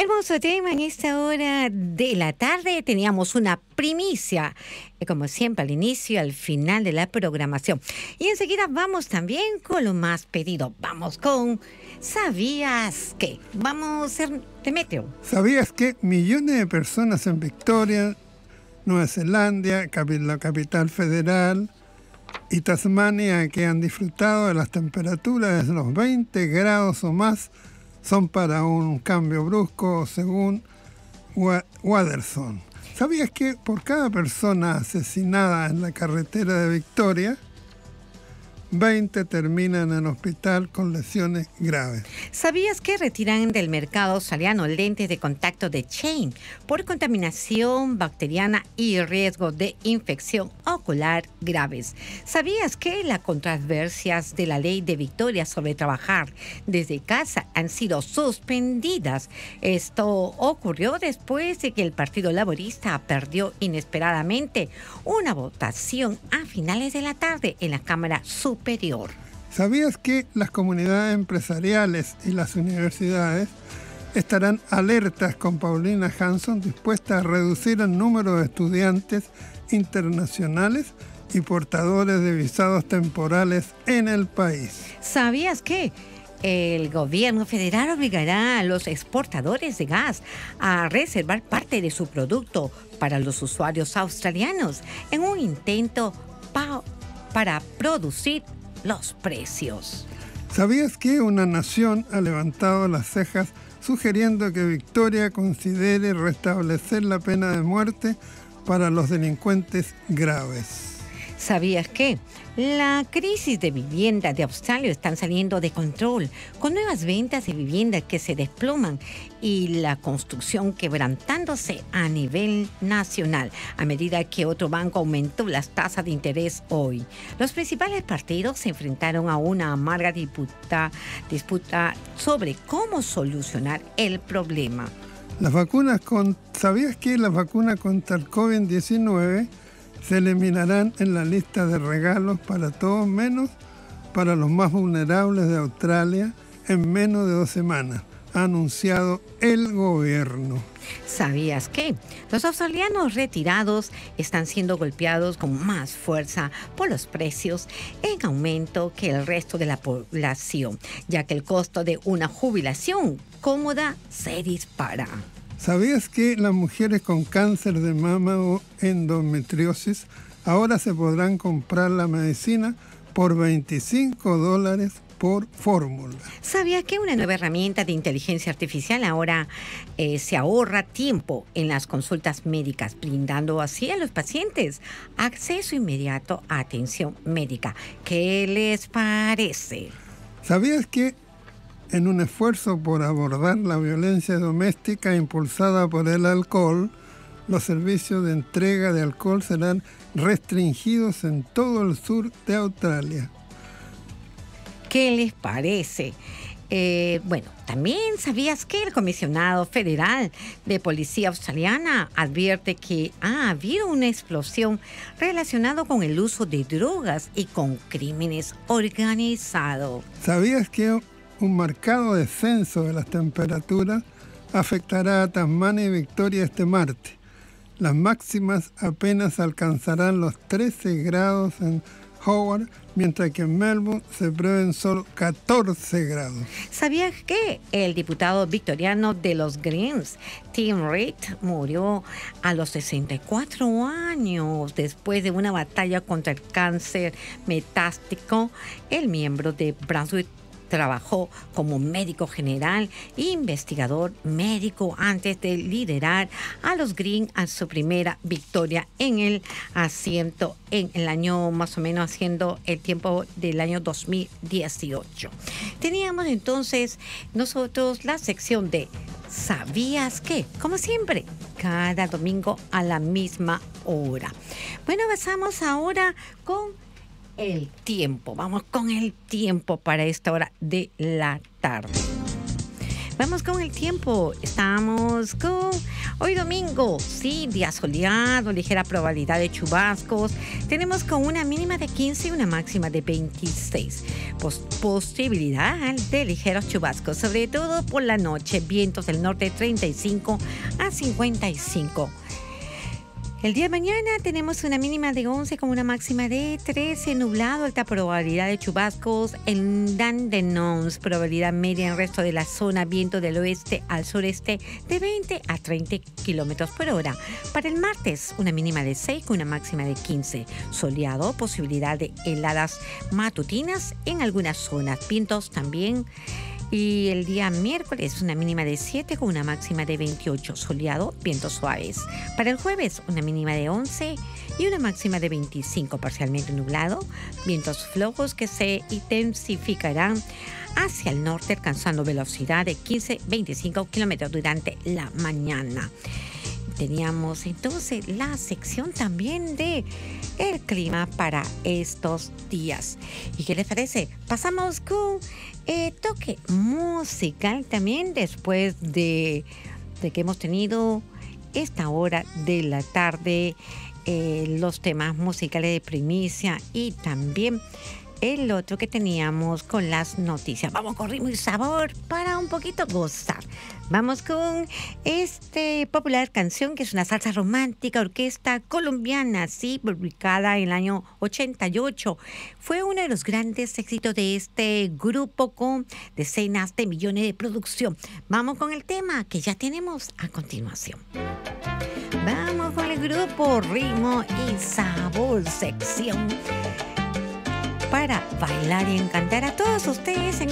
Hermoso tema en esta hora de la tarde. Teníamos una primicia, como siempre, al inicio y al final de la programación. Y enseguida vamos también con lo más pedido. Vamos con ¿Sabías qué? Vamos a ser Demetrio. ¿Sabías que millones de personas en Victoria, Nueva Zelanda, la capital federal, y Tasmania, que han disfrutado de las temperaturas de los 20 grados o más, son para un cambio brusco, según Waterson? ¿Sabías que por cada persona asesinada en la carretera de Victoria, 20 terminan en el hospital con lesiones graves? ¿Sabías que retiran del mercado australiano lentes de contacto de Chain por contaminación bacteriana y riesgo de infección ocular graves? ¿Sabías que las controversias de la ley de Victoria sobre trabajar desde casa han sido suspendidas? Esto ocurrió después de que el Partido Laborista perdió inesperadamente una votación a finales de la tarde en la Cámara Superior. ¿Sabías que las comunidades empresariales y las universidades estarán alertas con Paulina Hanson, dispuesta a reducir el número de estudiantes internacionales y portadores de visados temporales en el país? ¿Sabías que el gobierno federal obligará a los exportadores de gas a reservar parte de su producto para los usuarios australianos en un intento para producir los precios? ¿Sabías que una nación ha levantado las cejas sugiriendo que Victoria considere restablecer la pena de muerte para los delincuentes graves? ¿Sabías que la crisis de vivienda de Australia está saliendo de control, con nuevas ventas de viviendas que se desploman y la construcción quebrantándose a nivel nacional a medida que otro banco aumentó las tasas de interés hoy? Los principales partidos se enfrentaron a una amarga disputa sobre cómo solucionar el problema. ¿Sabías que las vacunas contra el COVID-19 se eliminarán en la lista de regalos para todos, menos para los más vulnerables de Australia, en menos de 2 semanas? Ha anunciado el gobierno. ¿Sabías que los australianos retirados están siendo golpeados con más fuerza por los precios en aumento que el resto de la población, ya que el costo de una jubilación cómoda se dispara? ¿Sabías que las mujeres con cáncer de mama o endometriosis ahora se podrán comprar la medicina por $25 por fórmula? ¿Sabías que una nueva herramienta de inteligencia artificial ahora se ahorra tiempo en las consultas médicas, brindando así a los pacientes acceso inmediato a atención médica? ¿Qué les parece? ¿Sabías que en un esfuerzo por abordar la violencia doméstica impulsada por el alcohol, los servicios de entrega de alcohol serán restringidos en todo el sur de Australia? ¿Qué les parece? También ¿sabías que el comisionado federal de policía australiana advierte que ha habido una explosión relacionada con el uso de drogas y con crímenes organizados? ¿Sabías que un marcado descenso de las temperaturas afectará a Tasmania y Victoria este martes? Las máximas apenas alcanzarán los 13 grados en Hobart, mientras que en Melbourne se prevén solo 14 grados. ¿Sabías que el diputado victoriano de los Greens, Tim Reid, murió a los 64 años después de una batalla contra el cáncer metastático? El miembro de Brunswick trabajó como médico general e investigador médico antes de liderar a los Greens a su primera victoria en el asiento en el año, más o menos haciendo el tiempo del año 2018. Teníamos entonces nosotros la sección de ¿Sabías qué? Como siempre, cada domingo a la misma hora. Bueno, pasamos ahora con el tiempo. Vamos con el tiempo para esta hora de la tarde. Vamos con el tiempo. Estamos con Hoy domingo, sí, día soleado, ligera probabilidad de chubascos. Tenemos con una mínima de 15 y una máxima de 26. Posibilidad de ligeros chubascos, sobre todo por la noche. Vientos del norte 35 a 55. El día de mañana tenemos una mínima de 11 con una máxima de 13, nublado, alta probabilidad de chubascos en Dandenong, probabilidad media en el resto de la zona, viento del oeste al sureste de 20 a 30 kilómetros por hora. Para el martes, una mínima de 6 con una máxima de 15, soleado, posibilidad de heladas matutinas en algunas zonas, vientos también. Y el día miércoles, una mínima de 7 con una máxima de 28, soleado, vientos suaves. Para el jueves, una mínima de 11 y una máxima de 25, parcialmente nublado, vientos flojos que se intensificarán hacia el norte, alcanzando velocidad de 15-25 kilómetros durante la mañana. Teníamos entonces la sección también de el clima para estos días. ¿Y qué les parece? Pasamos con toque musical también después de que hemos tenido esta hora de la tarde, los temas musicales de primicia y también el otro que teníamos con las noticias. Vamos con ritmo y sabor para un poquito gozar. Vamos con popular canción que es una salsa romántica, orquesta colombiana, sí, publicada en el año 88. Fue uno de los grandes éxitos de este grupo con decenas de millones de producción. Vamos con el tema que ya tenemos a continuación. Vamos con el grupo Ritmo y Sabor, sección para bailar y encantar a todos ustedes en